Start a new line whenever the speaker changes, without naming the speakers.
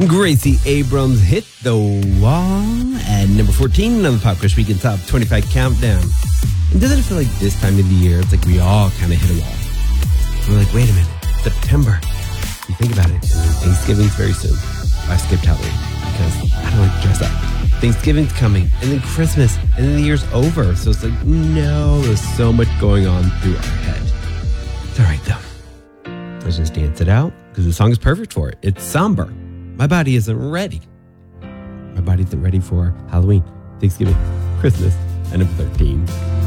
Gracie Abrams hit the wall at number 14 on the Pop Quiz Weekend Top 25 Countdown. And doesn't it feel like this time of the year, it's like we all kind of hit a wall? We're like, wait a minute, September. You think about it, and then Thanksgiving's very soon. I skipped Halloween because I don't like to dress up. Thanksgiving's coming, and then Christmas, and then the year's over. So it's like, no, there's so much going on through our head. It's all right, though. Let's just dance it out, because the song is perfect for it. It's somber. My body isn't ready. My body isn't ready for Halloween, Thanksgiving, Christmas, and number 13.